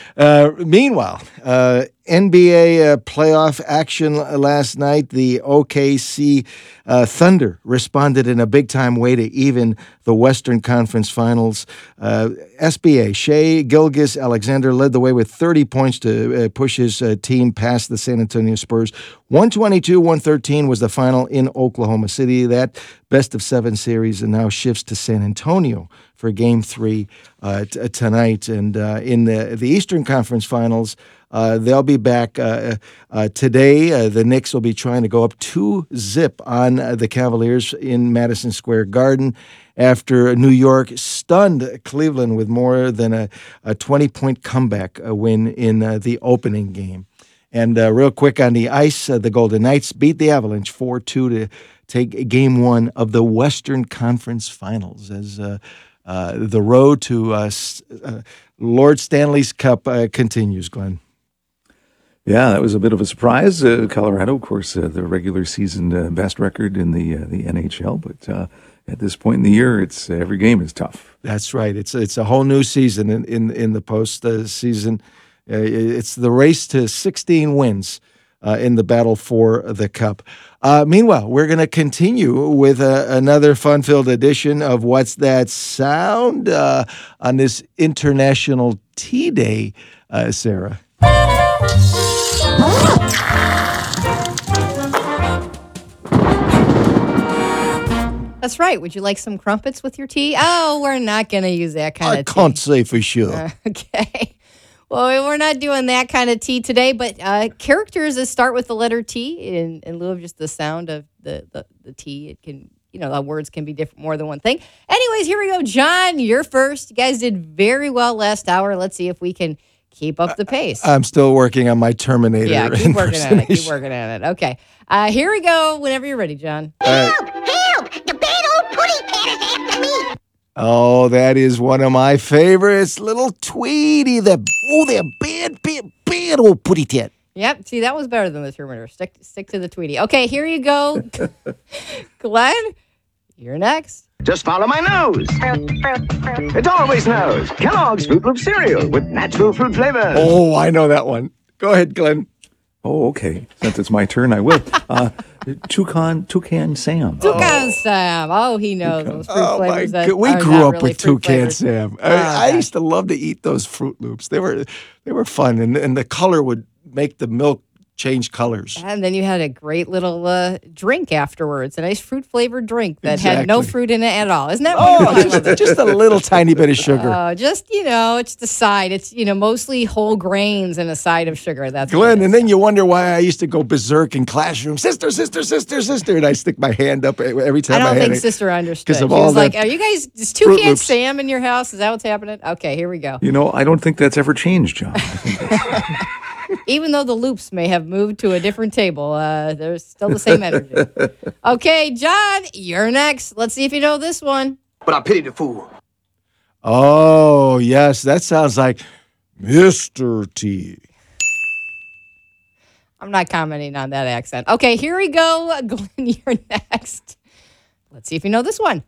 Meanwhile, NBA playoff action last night. The OKC Thunder responded in a big-time way to even the Western Conference Finals. SBA, Shea Gilgeous-Alexander led the way with 30 points to push his team past the San Antonio Spurs. 122-113 was the final in Oklahoma City. That best-of-7 series now shifts to San Antonio for Game 3 tonight. And in the Eastern Conference Finals, they'll be back today. The Knicks will be trying to go up 2-0 on the Cavaliers in Madison Square Garden after New York stunned Cleveland with more than a 20-point comeback win in the opening game. And real quick on the ice, the Golden Knights beat the Avalanche 4-2 to take Game 1 of the Western Conference Finals as the road to Lord Stanley's Cup continues, Glenn. Yeah, that was a bit of a surprise. Colorado, of course, the regular season best record in the NHL, but at this point in the year, it's every game is tough. That's right. It's a whole new season in the postseason. It's the race to 16 wins in the battle for the Cup. Meanwhile, we're going to continue with another fun-filled edition of What's That Sound on this International Tea Day, Sarah. That's right. Would you like some crumpets with your tea? Oh, we're not going to use that kind of tea. I can't say for sure. Okay. Well, we're not doing that kind of tea today, but characters that start with the letter T in lieu of just the sound of the T. It can, the words can be different, more than one thing. Anyways, here we go. John, you're first. You guys did very well last hour. Let's see if we can keep up the pace. I'm still working on my Terminator. Yeah, keep working on it. Keep working on it. Okay. Here we go. Whenever you're ready, John. Help! Help! The bad old putty cat is after me! Oh, that is one of my favorites. Little Tweety. That bad old putty tat. Yep. See, that was better than the Terminator. Stick to the Tweety. Okay, here you go. Glenn, you're next. Just follow my nose. It always knows. Kellogg's Fruit Loop cereal with natural fruit flavors. Oh, I know that one. Go ahead, Glenn. Oh, okay. Since it's my turn, I will. Toucan Sam. Toucan Sam. Oh, he knows those fruit flavors. My God. We grew up with Toucan Sam. I used to love to eat those Fruit Loops. They were fun, and the color would make the milk change colors. And then you had a great little drink afterwards, a nice fruit-flavored drink that had no fruit in it at all. Isn't that wonderful? Just a little tiny bit of sugar. It's the side. It's, mostly whole grains and a side of sugar. That's Glenn, and then you wonder why I used to go berserk in classroom. Sister, sister, sister, sister. And I stick my hand up every time I had it. I don't think Sister understood. She was like, are you guys, is Toucan Sam in your house? Is that what's happening? Okay, here we go. I don't think that's ever changed, John. Even though the loops may have moved to a different table, there's still the same energy. Okay, John, you're next. Let's see if you know this one. But I pity the fool. Oh, yes, that sounds like Mr. T. I'm not commenting on that accent. Okay, here we go. Glenn, you're next. Let's see if you know this one.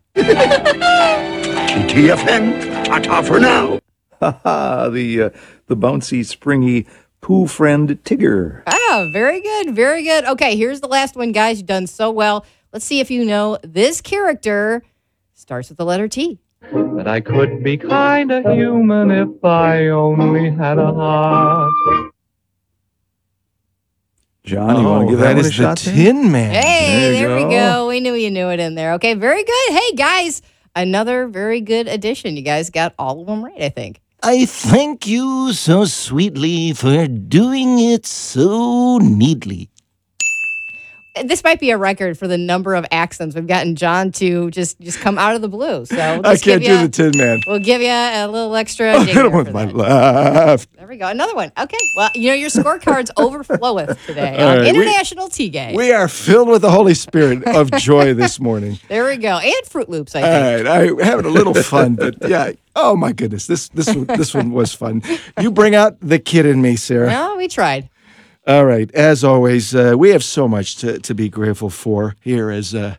TTFN, ta-ta for now. the bouncy, springy Pooh friend Tigger. Ah, very good, very good. Okay, here's the last one, guys. You've done so well. Let's see if you know this character starts with the letter T. That I could be kind of human if I only had a heart. John, you want to give that one a shot? The Tin Man. Hey, there we go. We knew you knew it in there. Okay, very good. Hey, guys, another very good addition. You guys got all of them right, I think. I thank you so sweetly for doing it so neatly. This might be a record for the number of accents we've gotten John to just come out of the blue. So we'll I can't do the Tin Man. We'll give you a little extra. Hit him with my left. There we go. Another one. Okay. Well, your scorecards overfloweth today All on right, International Tea Game. We are filled with the Holy Spirit of joy this morning. There we go. And Fruit Loops, I think. All right. I'm having a little fun, but yeah. Oh, my goodness. This one was fun. You bring out the kid in me, Sarah. No, we tried. All right. As always, we have so much to be grateful for here as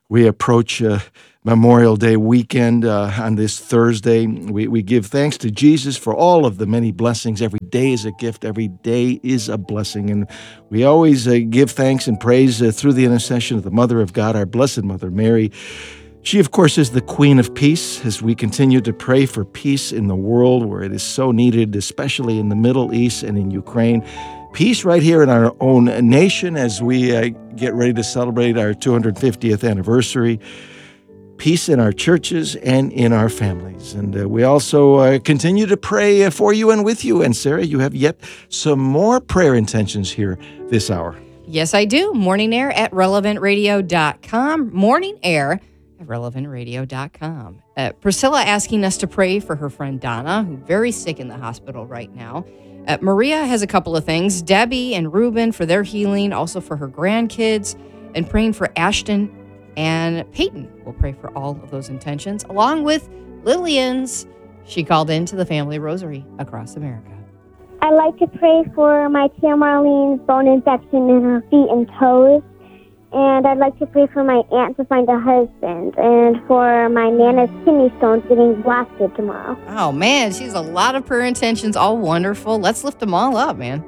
We approach Memorial Day weekend on this Thursday. We give thanks to Jesus for all of the many blessings. Every day is a gift. Every day is a blessing. And we always give thanks and praise through the intercession of the Mother of God, our Blessed Mother Mary. She, of course, is the Queen of Peace as we continue to pray for peace in the world where it is so needed, especially in the Middle East and in Ukraine. Peace right here in our own nation as we get ready to celebrate our 250th anniversary. Peace in our churches and in our families. And we also continue to pray for you and with you. And Sarah, you have yet some more prayer intentions here this hour. Yes, I do. Morning Air at relevantradio.com. Morning Air at relevantradio.com. Priscilla asking us to pray for her friend Donna, who's very sick in the hospital right now. Maria has a couple of things. Debbie and Ruben for their healing, also for her grandkids, and praying for Ashton and Peyton. We'll pray for all of those intentions, along with Lillian's. She called into the Family Rosary across America. I like to pray for my tia Marlene's bone infection in her feet and toes. And I'd like to pray for my aunt to find a husband, and for my Nana's kidney stones getting blasted tomorrow. Oh, man, she's a lot of prayer intentions, all wonderful. Let's lift them all up, man.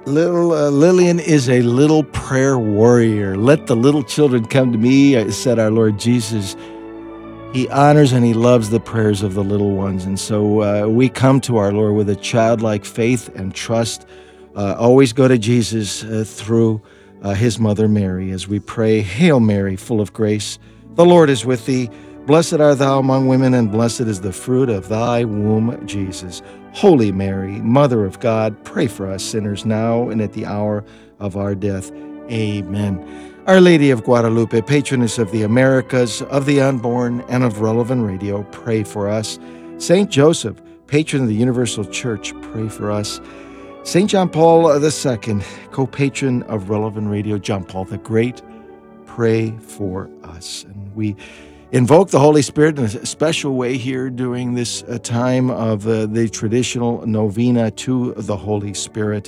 Lillian is a little prayer warrior. Let the little children come to me, said our Lord Jesus. He honors and he loves the prayers of the little ones. And so we come to our Lord with a childlike faith and trust. Always go to Jesus through his mother Mary as we pray, Hail Mary, full of grace, the Lord is with thee. Blessed art thou among women, and blessed is the fruit of thy womb, Jesus. Holy Mary, Mother of God, pray for us sinners now and at the hour of our death. Amen. Our Lady of Guadalupe, patroness of the Americas, of the unborn, and of Relevant Radio, pray for us. Saint Joseph, patron of the Universal Church, pray for us. St. John Paul II, co-patron of Relevant Radio, John Paul the Great, pray for us. And we invoke the Holy Spirit in a special way here during this time of the traditional novena to the Holy Spirit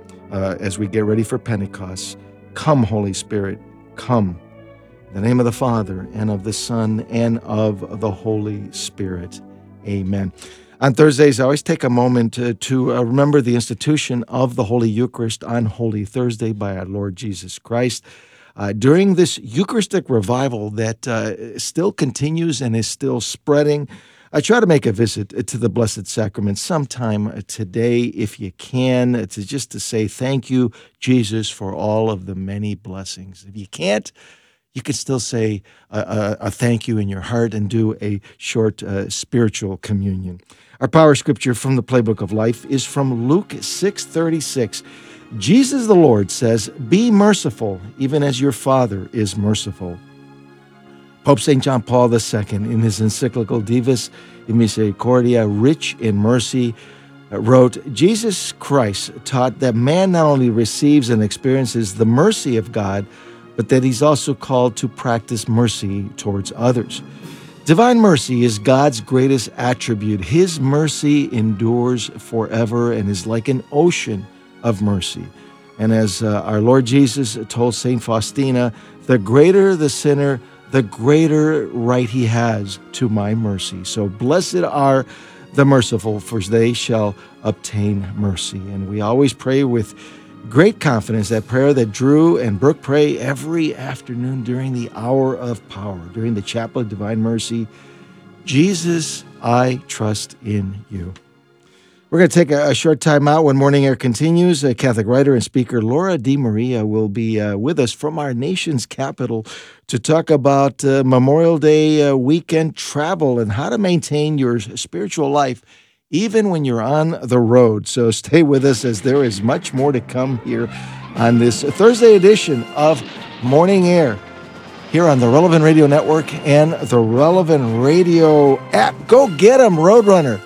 as we get ready for Pentecost. Come, Holy Spirit, come. In the name of the Father, and of the Son, and of the Holy Spirit. Amen. On Thursdays, I always take a moment to remember the institution of the Holy Eucharist on Holy Thursday by our Lord Jesus Christ. During this Eucharistic revival that still continues and is still spreading, I try to make a visit to the Blessed Sacrament sometime today, if you can, to say thank you, Jesus, for all of the many blessings. If you can't, you can still say a thank you in your heart and do a short spiritual communion. Our power scripture from the Playbook of Life is from Luke 6:36. Jesus the Lord says, "Be merciful, even as your Father is merciful." Pope St. John Paul II, in his encyclical Divus in Misericordia, rich in mercy, wrote, Jesus Christ taught that man not only receives and experiences the mercy of God, but that he's also called to practice mercy towards others. Divine mercy is God's greatest attribute. His mercy endures forever and is like an ocean of mercy. And as our Lord Jesus told St. Faustina, the greater the sinner, the greater right he has to my mercy. So blessed are the merciful, for they shall obtain mercy. And we always pray with great confidence that prayer that Drew and Brooke pray every afternoon during the hour of power, during the Chapel of Divine Mercy. Jesus, I trust in you. We're going to take a short time out when Morning Air continues. Catholic writer and speaker Laura DiMaria will be with us from our nation's capital to talk about Memorial Day weekend travel and how to maintain your spiritual life even when you're on the road. So stay with us as there is much more to come here on this Thursday edition of Morning Air here on the Relevant Radio Network and the Relevant Radio app. Go get 'em, Roadrunner.